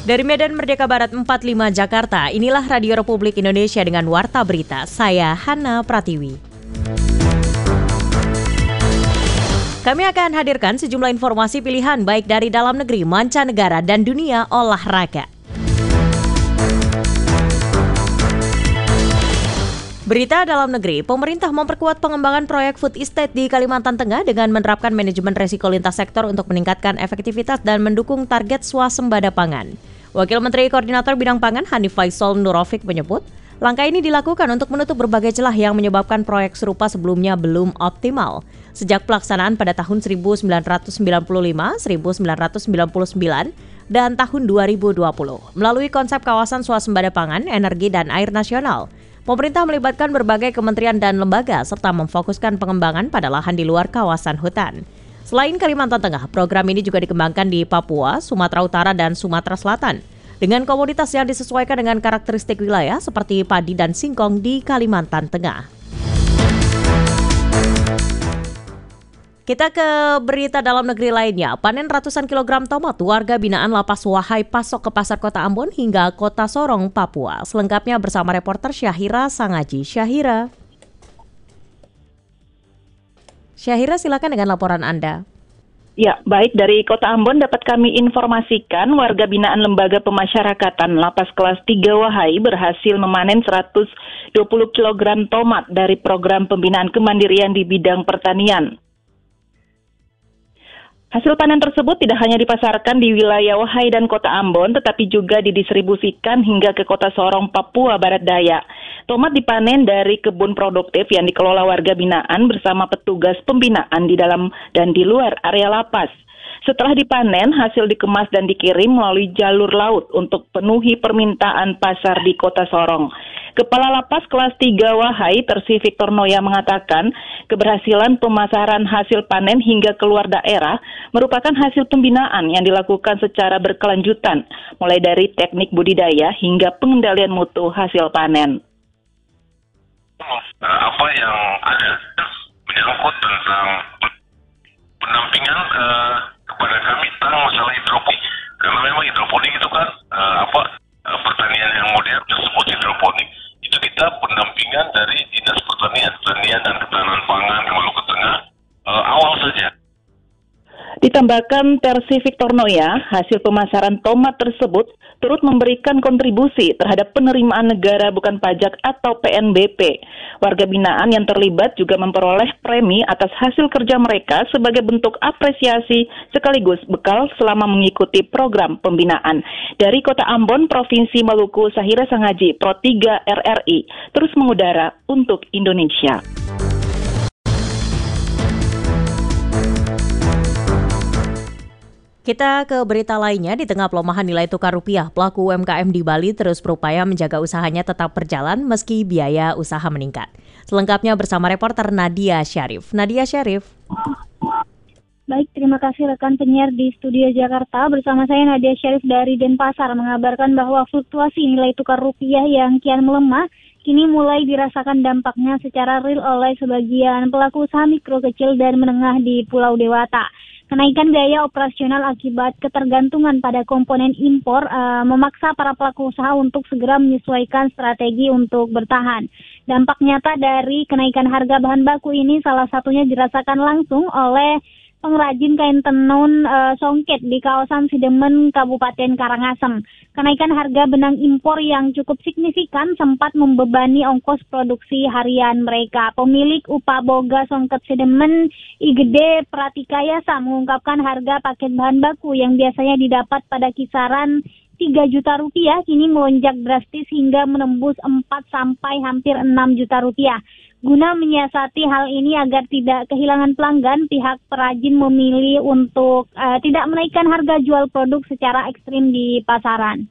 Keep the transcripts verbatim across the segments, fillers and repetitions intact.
Dari Medan Merdeka Barat empat puluh lima Jakarta, inilah Radio Republik Indonesia dengan Warta Berita. Saya Hana Pratiwi. Kami akan hadirkan sejumlah informasi pilihan baik dari dalam negeri, mancanegara, dan dunia olahraga. Berita dalam negeri, pemerintah memperkuat pengembangan proyek food estate di Kalimantan Tengah dengan menerapkan manajemen resiko lintas sektor untuk meningkatkan efektivitas dan mendukung target swasembada pangan. Wakil Menteri Koordinator Bidang Pangan Hanif Faisal Nurofik menyebut, langkah ini dilakukan untuk menutup berbagai celah yang menyebabkan proyek serupa sebelumnya belum optimal. Sejak pelaksanaan pada tahun seribu sembilan ratus sembilan puluh lima, seribu sembilan ratus sembilan puluh sembilan, dan tahun dua ribu dua puluh, melalui konsep kawasan swasembada pangan, energi, dan air nasional. Pemerintah melibatkan berbagai kementerian dan lembaga serta memfokuskan pengembangan pada lahan di luar kawasan hutan. Selain Kalimantan Tengah, program ini juga dikembangkan di Papua, Sumatera Utara, dan Sumatera Selatan dengan komoditas yang disesuaikan dengan karakteristik wilayah seperti padi dan singkong di Kalimantan Tengah. Kita ke berita dalam negeri lainnya. Panen ratusan kilogram tomat warga binaan Lapas Wahai Pasok ke Pasar Kota Ambon hingga Kota Sorong, Papua. Selengkapnya bersama reporter Syahira Sangaji. Syahira. Syahira, silakan dengan laporan Anda. Ya, baik, dari Kota Ambon dapat kami informasikan warga binaan Lembaga Pemasyarakatan Lapas Kelas tiga Wahai berhasil memanen seratus dua puluh kilogram tomat dari program pembinaan kemandirian di bidang pertanian. Hasil panen tersebut tidak hanya dipasarkan di wilayah Wahai dan Kota Ambon, tetapi juga didistribusikan hingga ke Kota Sorong, Papua Barat Daya. Tomat dipanen dari kebun produktif yang dikelola warga binaan bersama petugas pembinaan di dalam dan di luar area lapas. Setelah dipanen, hasil dikemas dan dikirim melalui jalur laut untuk penuhi permintaan pasar di Kota Sorong. Kepala Lapas Kelas tiga Wahai, Tersi Victor Noya mengatakan, keberhasilan pemasaran hasil panen hingga keluar daerah merupakan hasil pembinaan yang dilakukan secara berkelanjutan, mulai dari teknik budidaya hingga pengendalian mutu hasil panen. Apa yang ada menyangkut tentang pendampingan uh, kepada kami tentang masalah hidroponik, karena memang hidroponik itu kan uh, apa uh, pertanian yang modern tersebut hidroponik itu kita pendampingan dari Dinas Pertanian, Pertanian dan Ketahanan Pangan Maluku Tengah uh, awal saja. Ditambahkan Tersi Victor Noya, hasil pemasaran tomat tersebut turut memberikan kontribusi terhadap penerimaan negara bukan pajak atau P N B P. Warga binaan yang terlibat juga memperoleh premi atas hasil kerja mereka sebagai bentuk apresiasi sekaligus bekal selama mengikuti program pembinaan. Dari Kota Ambon, Provinsi Maluku, Syahira Sangaji, Pro tiga R R I, terus mengudara untuk Indonesia. Kita ke berita lainnya. Di tengah pelemahan nilai tukar rupiah, pelaku U M K M di Bali terus berupaya menjaga usahanya tetap berjalan meski biaya usaha meningkat. Selengkapnya bersama reporter Nadia Syarif. Nadia Syarif. Baik, terima kasih rekan penyiar di studio Jakarta. Bersama saya Nadia Syarif dari Denpasar mengabarkan bahwa fluktuasi nilai tukar rupiah yang kian melemah kini mulai dirasakan dampaknya secara real oleh sebagian pelaku usaha mikro, kecil, dan menengah di Pulau Dewata. Kenaikan biaya operasional akibat ketergantungan pada komponen impor uh, memaksa para pelaku usaha untuk segera menyesuaikan strategi untuk bertahan. Dampak nyata dari kenaikan harga bahan baku ini salah satunya dirasakan langsung oleh pengrajin kain tenun uh, songket di kawasan Sidemen, Kabupaten Karangasem. Kenaikan harga benang impor yang cukup signifikan sempat membebani ongkos produksi harian mereka. Pemilik Upaboga Songket Sidemen, Igede Pratikayasa, mengungkapkan harga paket bahan baku yang biasanya didapat pada kisaran tiga juta rupiah kini melonjak drastis hingga menembus empat sampai hampir enam juta rupiah. Guna menyiasati hal ini agar tidak kehilangan pelanggan, pihak perajin memilih untuk uh, tidak menaikkan harga jual produk secara ekstrim di pasaran.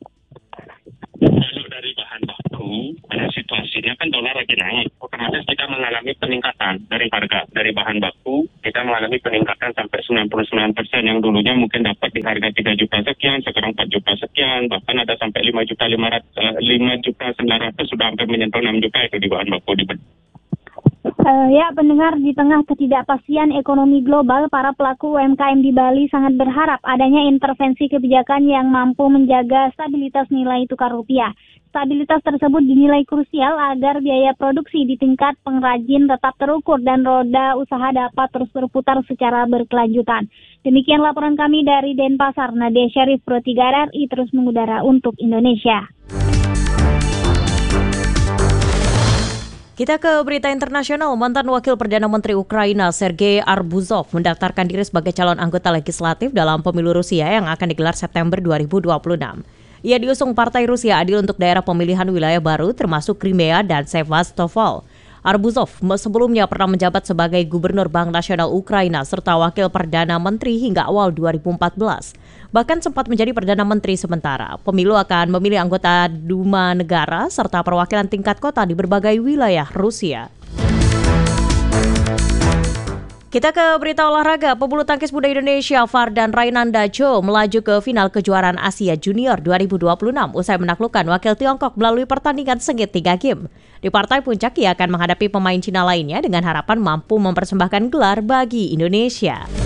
Kalau dari bahan baku, pada situasinya kan dolar lagi naik, otomatis kita mengalami peningkatan dari harga. Dari bahan baku, kita mengalami peningkatan sampai sembilan puluh sembilan persen, yang dulunya mungkin dapat di harga tiga juta sekian, sekarang empat juta sekian, bahkan ada sampai lima juta lima ratus, lima juta sembilan ratus, sudah hampir menyentuh enam juta itu di bahan baku di Uh, ya, pendengar, di tengah ketidakpastian ekonomi global, para pelaku U M K M di Bali sangat berharap adanya intervensi kebijakan yang mampu menjaga stabilitas nilai tukar rupiah. Stabilitas tersebut dinilai krusial agar biaya produksi di tingkat pengrajin tetap terukur dan roda usaha dapat terus berputar secara berkelanjutan. Demikian laporan kami dari Denpasar. Nadia Syarif, Pro tiga R R I terus mengudara untuk Indonesia. Kita ke berita internasional. Mantan Wakil Perdana Menteri Ukraina Sergei Arbuzov mendaftarkan diri sebagai calon anggota legislatif dalam pemilu Rusia yang akan digelar September dua ribu dua puluh enam. Ia diusung Partai Rusia Adil untuk daerah pemilihan wilayah baru termasuk Crimea dan Sevastopol. Arbuzov sebelumnya pernah menjabat sebagai Gubernur Bank Nasional Ukraina serta Wakil Perdana Menteri hingga awal dua ribu empat belas. Bahkan sempat menjadi Perdana Menteri sementara. Pemilu akan memilih anggota Duma negara serta perwakilan tingkat kota di berbagai wilayah Rusia. Kita ke berita olahraga. Pebulu tangkis muda Indonesia Fardan Rainanda Cho melaju ke final kejuaraan Asia Junior dua ribu dua puluh enam usai menaklukkan wakil Tiongkok melalui pertandingan sengit tiga game. Di partai puncak ia akan menghadapi pemain Cina lainnya dengan harapan mampu mempersembahkan gelar bagi Indonesia.